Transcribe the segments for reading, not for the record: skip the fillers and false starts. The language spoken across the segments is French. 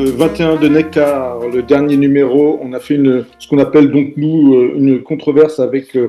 21 de Nectar, le dernier numéro. On a fait ce qu'on appelle donc nous une controverse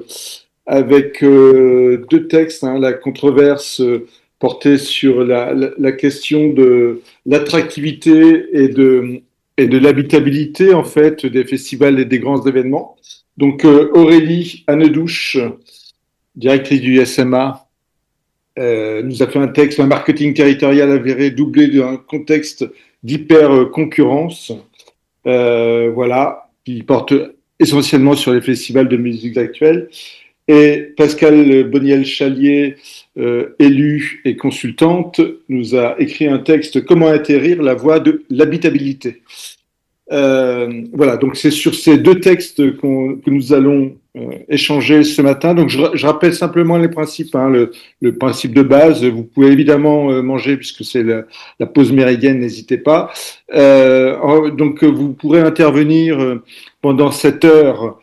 avec deux textes. La controverse portait sur la question de l'attractivité et de l'habitabilité en fait des festivals et des grands événements. Donc Aurélie Annedouche, directrice du SMA, nous a fait un texte, un marketing territorial avéré doublé d'un contexte d'hyper-concurrence, voilà, qui porte essentiellement sur les festivals de musique actuelle. Et Pascal Boniel-Chalier, élue et consultante, nous a écrit un texte « Comment atterrir la voie de l'habitabilité ». Voilà, donc c'est sur ces deux textes que nous allons échanger ce matin. Donc je rappelle simplement les principes, le principe de base. Vous pouvez évidemment manger puisque c'est la pause méridienne, n'hésitez pas. Donc vous pourrez intervenir pendant 7 heures.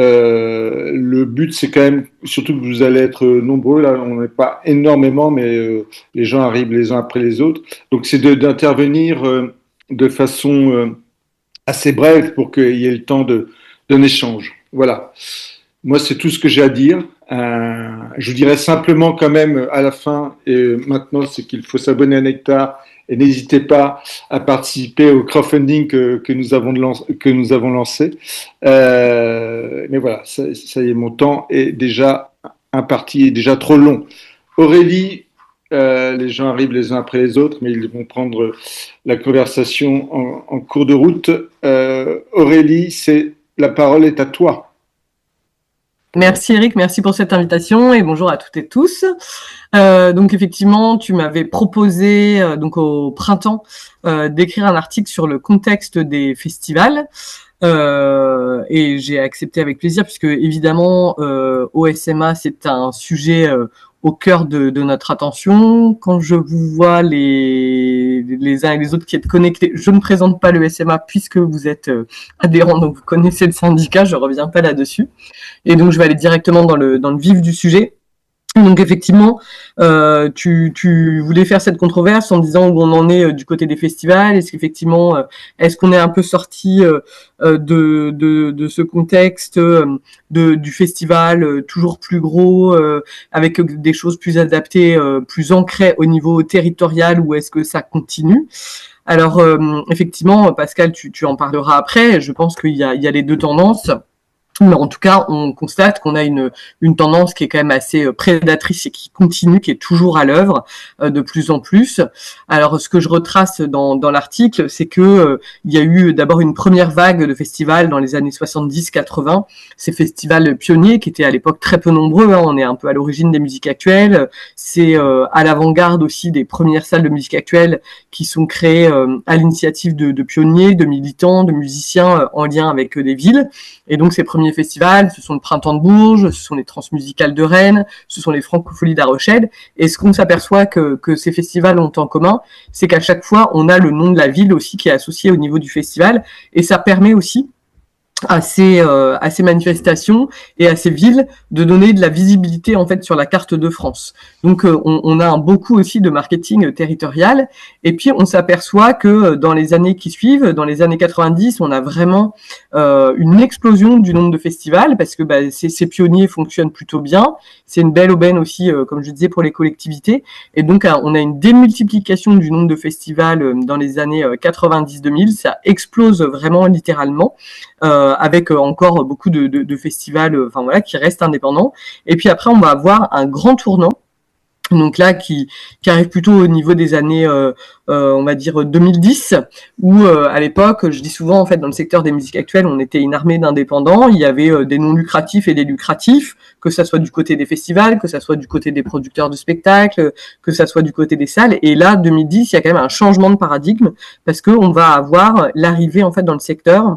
Le but c'est quand même, surtout que vous allez être nombreux, là on n'est pas énormément, mais les gens arrivent les uns après les autres. Donc c'est d'intervenir de façon assez brève pour qu'il y ait le temps d'un échange. Voilà. Moi, c'est tout ce que j'ai à dire. Je vous dirais simplement quand même à la fin, et maintenant, c'est qu'il faut s'abonner à Nectar et n'hésitez pas à participer au crowdfunding que nous avons lancé. Mais voilà, ça y est, mon temps est déjà imparti, est déjà trop long. Aurélie, les gens arrivent les uns après les autres, mais ils vont prendre la conversation en cours de route. Aurélie, la parole est à toi. Merci Eric, merci pour cette invitation et bonjour à toutes et tous. Donc effectivement, tu m'avais proposé donc au printemps d'écrire un article sur le contexte des festivals. Et j'ai accepté avec plaisir puisque évidemment au SMA c'est un sujet au cœur de notre attention. Quand je vous vois les uns et les autres qui êtes connectés, je ne présente pas le SMA puisque vous êtes adhérents, donc vous connaissez le syndicat, je reviens pas là-dessus. Et donc je vais aller directement dans le vif du sujet. Donc effectivement, tu voulais faire cette controverse en disant où on en est du côté des festivals. Est-ce qu'on est un peu sorti de ce contexte du festival toujours plus gros, avec des choses plus adaptées, plus ancrées au niveau territorial, ou est-ce que ça continue? Alors effectivement, Pascal, tu en parleras après. Je pense qu'il y a les deux tendances. Mais en tout cas, on constate qu'on a une tendance qui est quand même assez prédatrice et qui continue, qui est toujours à l'œuvre de plus en plus. Alors, ce que je retrace dans l'article, c'est que il y a eu d'abord une première vague de festivals dans les années 70-80, ces festivals pionniers qui étaient à l'époque très peu nombreux. On est un peu à l'origine des musiques actuelles. C'est à l'avant-garde aussi des premières salles de musique actuelle qui sont créées à l'initiative de pionniers, de militants, de musiciens en lien avec des villes. Et donc, ces premiers festivals, ce sont le Printemps de Bourges, ce sont les Transmusicales de Rennes, ce sont les Francopholies d'A Rochelle. Et ce qu'on s'aperçoit que ces festivals ont en commun, c'est qu'à chaque fois, on a le nom de la ville aussi qui est associé au niveau du festival. Et ça permet aussi à ces manifestations et à ces villes de donner de la visibilité en fait sur la carte de France. Donc on a beaucoup aussi de marketing territorial, et puis on s'aperçoit que dans les années qui suivent, dans les années 90, on a vraiment une explosion du nombre de festivals parce que ces pionniers fonctionnent plutôt bien. C'est une belle aubaine aussi, comme je disais, pour les collectivités, et donc on a une démultiplication du nombre de festivals dans les années 90-2000. Ça explose vraiment littéralement. Avec encore beaucoup de festivals qui restent indépendants. Et puis après, on va avoir un grand tournant, donc là qui arrive plutôt au niveau des années on va dire 2010, où à l'époque, je dis souvent en fait dans le secteur des musiques actuelles, on était une armée d'indépendants, il y avait des non lucratifs et des lucratifs, que ça soit du côté des festivals, que ça soit du côté des producteurs de spectacles, que ça soit du côté des salles. Et là 2010, il y a quand même un changement de paradigme parce que on va avoir l'arrivée en fait dans le secteur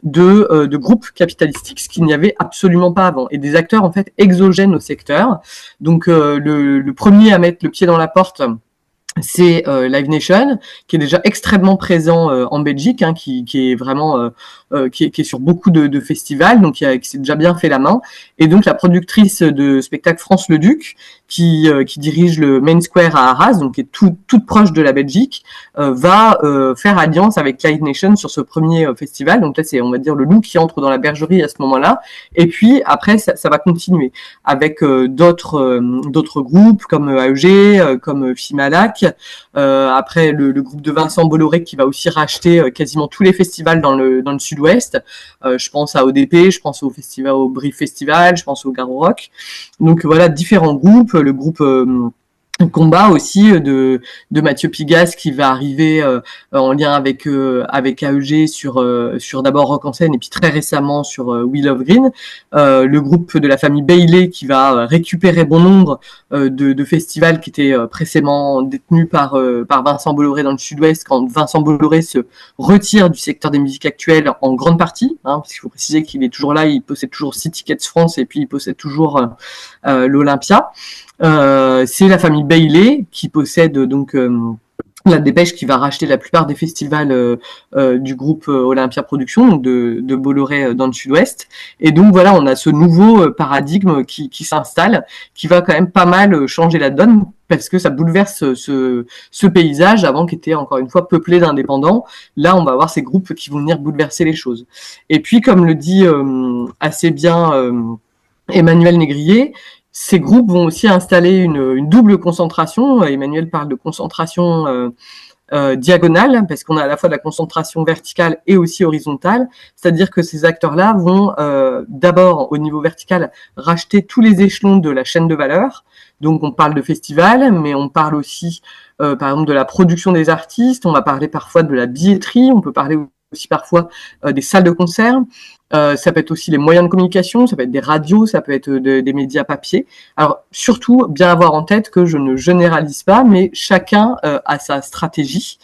de groupes capitalistiques, ce qu'il n'y avait absolument pas avant, et des acteurs en fait exogènes au secteur. Donc le premier à mettre le pied dans la porte, c'est Live Nation, qui est déjà extrêmement présent en Belgique, hein, qui est vraiment qui est sur beaucoup de festivals, donc qui s'est déjà bien fait la main. Et donc la productrice de spectacle France Le Duc, qui dirige le Main Square à Arras, donc qui est toute proche de la Belgique, va faire alliance avec Live Nation sur ce premier festival. Donc là, c'est, on va dire, le loup qui entre dans la bergerie à ce moment-là. Et puis après, ça va continuer avec d'autres groupes comme AEG, comme Fimalac. Après, le groupe de Vincent Bolloré qui va aussi racheter quasiment tous les festivals dans le sud-ouest. Je pense à ODP, je pense au Brief Festival, je pense au Garo Rock. Donc voilà, différents groupes. Le groupe Combat aussi de Mathieu Pigasse qui va arriver en lien avec AEG sur d'abord Rock en scène et puis très récemment sur We Love Green, le groupe de la famille Bailey qui va récupérer bon nombre de festivals qui étaient précédemment détenus par Vincent Bolloré dans le sud-ouest, quand Vincent Bolloré se retire du secteur des musiques actuelles en grande partie, hein, parce qu'il faut préciser qu'il est toujours là, il possède toujours 6 Tickets France et puis il possède toujours l'Olympia. C'est la famille Bailey qui possède donc la Dépêche, qui va racheter la plupart des festivals du groupe Olympia Productions, donc de Bolloré dans le sud-ouest. Et donc voilà, on a ce nouveau paradigme qui s'installe, qui va quand même pas mal changer la donne, parce que ça bouleverse ce paysage avant qui était encore une fois peuplé d'indépendants. Là, on va avoir ces groupes qui vont venir bouleverser les choses. Et puis, comme le dit assez bien Emmanuel Négrier, ces groupes vont aussi installer une double concentration. Emmanuel parle de concentration diagonale, parce qu'on a à la fois de la concentration verticale et aussi horizontale. C'est-à-dire que ces acteurs-là vont d'abord, au niveau vertical, racheter tous les échelons de la chaîne de valeur. Donc on parle de festivals, mais on parle aussi, par exemple, de la production des artistes. On va parler parfois de la billetterie. On peut parler aussi parfois des salles de concert. Ça peut être aussi les moyens de communication, ça peut être des radios, ça peut être des médias papier. Alors surtout, bien avoir en tête que je ne généralise pas, mais chacun a sa stratégie.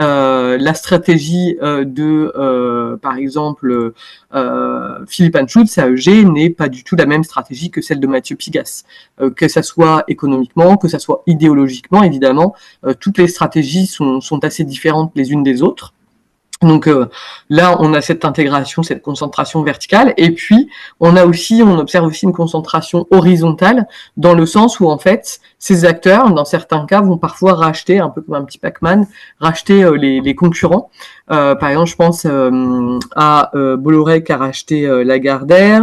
La stratégie par exemple, Philippe Anschutz à AEG n'est pas du tout la même stratégie que celle de Mathieu Pigasse. Que ça soit économiquement, que ça soit idéologiquement, évidemment, toutes les stratégies sont assez différentes les unes des autres. Donc là, on a cette intégration, cette concentration verticale, et puis on observe aussi une concentration horizontale, dans le sens où en fait, ces acteurs, dans certains cas, vont parfois racheter, un peu comme un petit Pac-Man, racheter les concurrents. Par exemple, je pense à Bolloré qui a racheté Lagardère.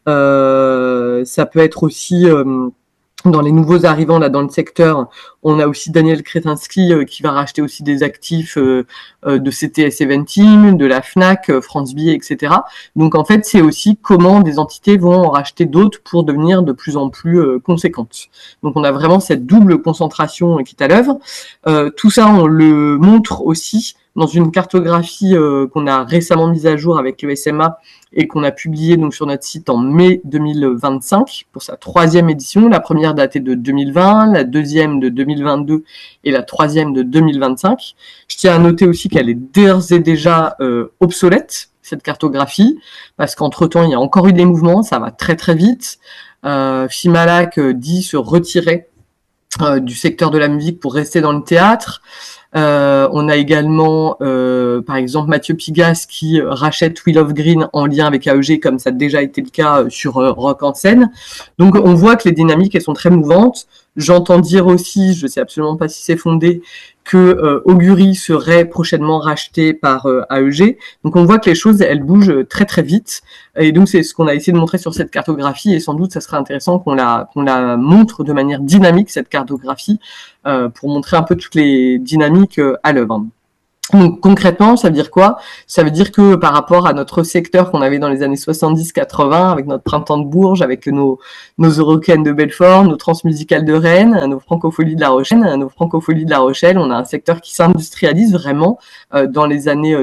Ça peut être aussi dans les nouveaux arrivants là dans le secteur, on a aussi Daniel Kretinsky qui va racheter aussi des actifs de CTS Eventim, de la Fnac, France Billet, etc. Donc en fait, c'est aussi comment des entités vont en racheter d'autres pour devenir de plus en plus conséquentes. Donc on a vraiment cette double concentration qui est à l'œuvre. Tout ça, on le montre aussi dans une cartographie qu'on a récemment mise à jour avec le SMA et qu'on a publié donc sur notre site en mai 2025 pour sa 3e édition. La première datée de 2020, la deuxième de 2022 et la 3e de 2025. Je tiens à noter aussi qu'elle est d'ores et déjà obsolète, cette cartographie, parce qu'entre-temps, il y a encore eu des mouvements, ça va très très vite. Fimalac dit se retirer du secteur de la musique pour rester dans le théâtre. On a également, par exemple, Mathieu Pigasse qui rachète We Love Green en lien avec AEG, comme ça a déjà été le cas sur Rock en scène. Donc, on voit que les dynamiques, elles sont très mouvantes. J'entends dire aussi, je sais absolument pas si c'est fondé, que Augury serait prochainement racheté par AEG. Donc on voit que les choses, elles bougent très très vite. Et donc c'est ce qu'on a essayé de montrer sur cette cartographie. Et sans doute, ça serait intéressant qu'on la montre de manière dynamique, cette cartographie, pour montrer un peu toutes les dynamiques à l'œuvre. Donc concrètement, ça veut dire quoi? Ça veut dire que par rapport à notre secteur qu'on avait dans les années 70-80, avec notre Printemps de Bourges, avec nos Eurocaines de Belfort, nos Transmusicales de Rennes, nos Francopholies de La Rochelle, on a un secteur qui s'industrialise vraiment dans les années